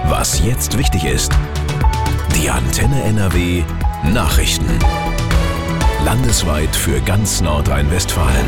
Was jetzt wichtig ist. Die Antenne NRW Nachrichten. Landesweit für ganz Nordrhein-Westfalen.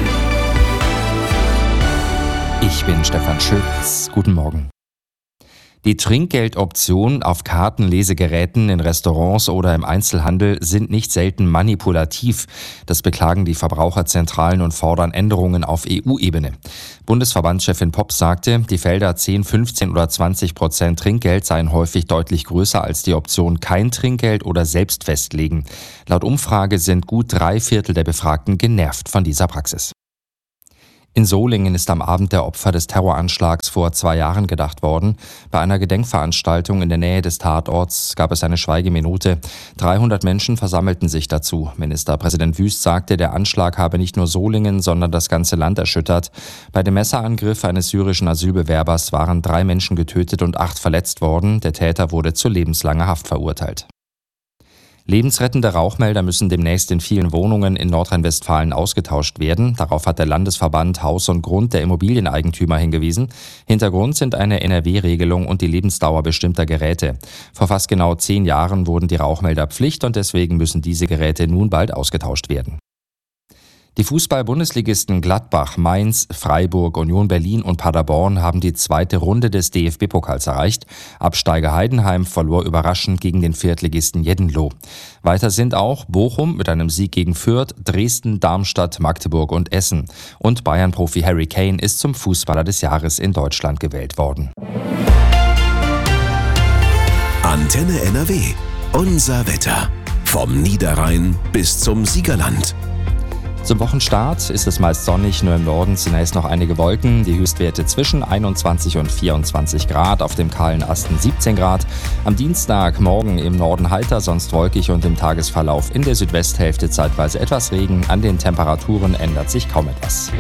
Ich bin Stefan Schütz. Guten Morgen. Die Trinkgeldoptionen auf Kartenlesegeräten in Restaurants oder im Einzelhandel sind nicht selten manipulativ. Das beklagen die Verbraucherzentralen und fordern Änderungen auf EU-Ebene. Bundesverbandschefin Popp sagte, die Felder 10, 15 oder 20% Trinkgeld seien häufig deutlich größer als die Option kein Trinkgeld oder selbst festlegen. Laut Umfrage sind gut 3/4 der Befragten genervt von dieser Praxis. In Solingen ist am Abend der Opfer des Terroranschlags vor 2 Jahren gedacht worden. Bei einer Gedenkveranstaltung in der Nähe des Tatorts gab es eine Schweigeminute. 300 Menschen versammelten sich dazu. Ministerpräsident Wüst sagte, der Anschlag habe nicht nur Solingen, sondern das ganze Land erschüttert. Bei dem Messerangriff eines syrischen Asylbewerbers waren 3 Menschen getötet und 8 verletzt worden. Der Täter wurde zu lebenslanger Haft verurteilt. Lebensrettende Rauchmelder müssen demnächst in vielen Wohnungen in Nordrhein-Westfalen ausgetauscht werden. Darauf hat der Landesverband Haus und Grund der Immobilieneigentümer hingewiesen. Hintergrund sind eine NRW-Regelung und die Lebensdauer bestimmter Geräte. Vor fast genau 10 Jahren wurden die Rauchmelder Pflicht und deswegen müssen diese Geräte nun bald ausgetauscht werden. Die Fußball-Bundesligisten Gladbach, Mainz, Freiburg, Union Berlin und Paderborn haben die 2. Runde des DFB-Pokals erreicht. Absteiger Heidenheim verlor überraschend gegen den Viertligisten Jeddenloh. Weiter sind auch Bochum mit einem Sieg gegen Fürth, Dresden, Darmstadt, Magdeburg und Essen. Und Bayern-Profi Harry Kane ist zum Fußballer des Jahres in Deutschland gewählt worden. Antenne NRW. Unser Wetter. Vom Niederrhein bis zum Siegerland. Zum Wochenstart ist es meist sonnig, nur im Norden zunächst noch einige Wolken. Die Höchstwerte zwischen 21 und 24 Grad, auf dem kahlen Asten 17 Grad. Am Dienstag morgen im Norden heiter, sonst wolkig und im Tagesverlauf in der Südwesthälfte zeitweise etwas Regen. An den Temperaturen ändert sich kaum etwas.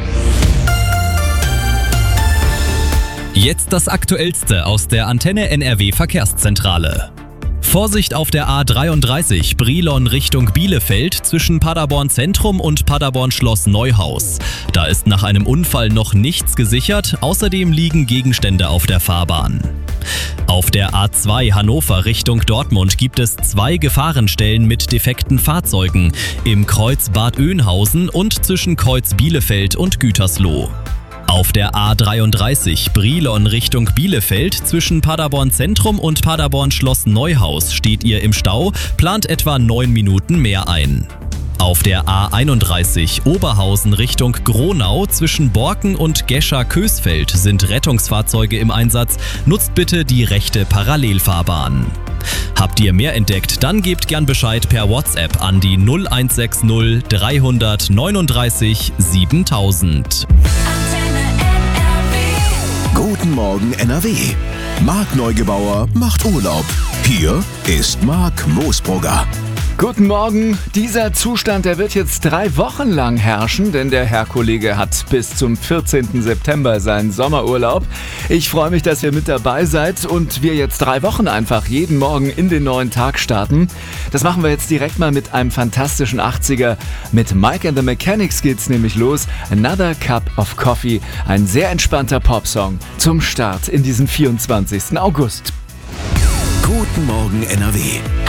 Jetzt das Aktuellste aus der Antenne NRW Verkehrszentrale. Vorsicht auf der A33 Brilon Richtung Bielefeld zwischen Paderborn Zentrum und Paderborn Schloss Neuhaus. Da ist nach einem Unfall noch nichts gesichert, außerdem liegen Gegenstände auf der Fahrbahn. Auf der A2 Hannover Richtung Dortmund gibt es 2 Gefahrenstellen mit defekten Fahrzeugen im Kreuz Bad Oeynhausen und zwischen Kreuz Bielefeld und Gütersloh. Auf der A33 Brilon Richtung Bielefeld zwischen Paderborn Zentrum und Paderborn Schloss Neuhaus steht ihr im Stau, plant etwa 9 Minuten mehr ein. Auf der A31 Oberhausen Richtung Gronau zwischen Borken und Gescher-Kösfeld sind Rettungsfahrzeuge im Einsatz. Nutzt bitte die rechte Parallelfahrbahn. Habt ihr mehr entdeckt, dann gebt gern Bescheid per WhatsApp an die 0160 339 7000. Guten Morgen NRW. Marc Neugebauer macht Urlaub. Hier ist Marc Moosbrugger. Guten Morgen. Dieser Zustand, der wird jetzt 3 Wochen lang herrschen, denn der Herr Kollege hat bis zum 14. September seinen Sommerurlaub. Ich freue mich, dass ihr mit dabei seid und wir jetzt 3 Wochen einfach jeden Morgen in den neuen Tag starten. Das machen wir jetzt direkt mal mit einem fantastischen 80er. Mit Mike and the Mechanics geht's nämlich los. Another Cup of Coffee. Ein sehr entspannter Popsong zum Start in diesen 24. August. Guten Morgen NRW.